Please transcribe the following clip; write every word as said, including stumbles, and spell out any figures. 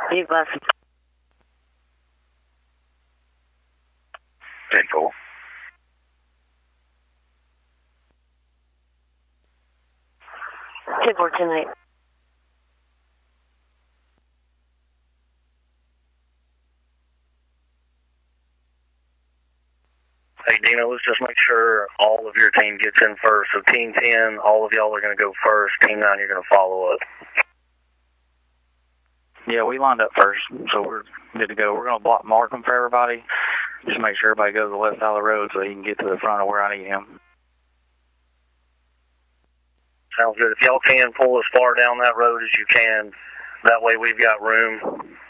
Be blessed. ten four. ten four, ten eight. Hey, Dino, let's just make sure all of your team gets in first. So Team ten, all of y'all are going to go first. Team nine, you're going to follow up. Yeah, we lined up first, so we're good to go. We're going to block mark them for everybody. Just make sure everybody goes to the left side of the road so he can get to the front of where I need him. Sounds good. If y'all can pull as far down that road as you can, that way we've got room.